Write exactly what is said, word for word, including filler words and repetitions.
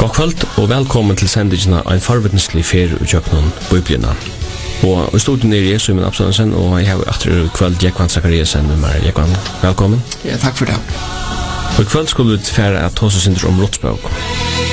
God kvöld og velkommen til sendingene av en forvittneslig ferie i Jøknon Bibelina. Og i studien er jeg, Simon Absalonsen, og jeg har etter kvöld Jekvan Zakariasen med meg. Jekvan, velkommen. Ja, takk for det. Og i kvöld skulle vi tilfære at hos oss om Lotsbøk.